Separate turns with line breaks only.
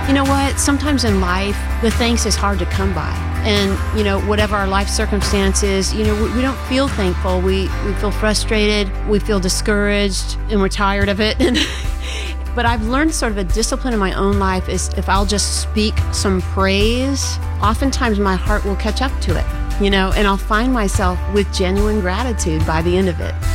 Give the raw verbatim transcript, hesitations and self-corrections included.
You know what? Sometimes in life, the thanks is hard to come by. And, you know, whatever our life circumstances, you know, we, we don't feel thankful. We, we feel frustrated. We feel discouraged, and we're tired of it. But I've learned sort of a discipline in my own life is if I'll just speak some praise, oftentimes my heart will catch up to it, you know, and I'll find myself with genuine gratitude by the end of it.